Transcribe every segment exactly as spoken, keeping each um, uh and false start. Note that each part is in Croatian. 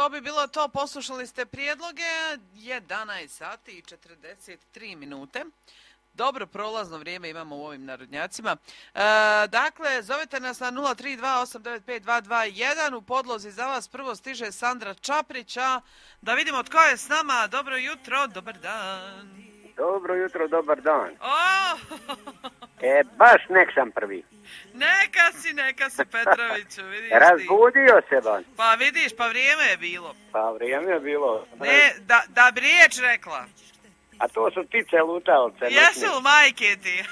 To bi bilo to, poslušali ste prijedloge, jedanaest sati i četrdeset tri minute. Dobro prolazno vrijeme imamo u ovim narodnjacima. E, dakle, zovete nas na nula tri dva osam devet pet dva dva jedan. U podlozi za vas prvo stiže Sandra Čaprića. Da vidimo tko je s nama. Dobro jutro, dobar dan. Dobro jutro, dobar dan. Oh! E, baš nek sam prvi. Neka si, neka si Petroviću, vidiš ti. Razbudio se van. Pa vidiš, pa vrijeme je bilo. Pa vrijeme je bilo. Ne, da, da bi riječ rekla. A to su ptice lutavce. Jesu, majke ti.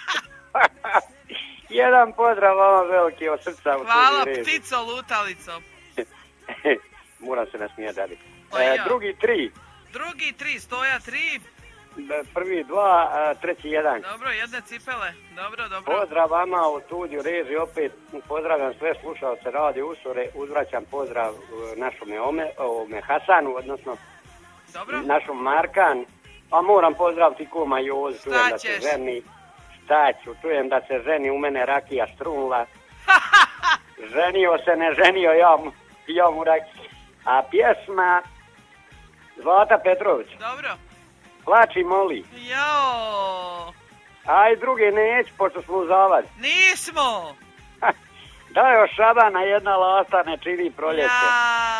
Jedan pozdrav vama veliki od srca. Hvala, ptico lutalico. Moram se nasmijati. Pa E, ja. drugi tri. Drugi tri, stoja tri. Prvi dva, a treći jedan. Dobro, jedne cipele. Dobro, dobro. Pozdrav vama u studiju reži opet. Pozdravljam sve slušalce Radio Usore. Uzvraćam pozdrav našome ome, ome Hasanu, odnosno Dobro. našom Markan. A moram pozdraviti kuma Jozu. Čujem Šta da ćeš? se ženi. Šta ću? Čujem da se ženi, u mene rakija strunula. Ženio se, ne ženio, ja mu, ja mu rakija. A pjesma Zlata Petrović. Dobro. Plači moli. Jao. Aj druge neću, pošto smo uzavali. Nismo. Da još Šabana jedna lasta ne čini proljeće. Ja.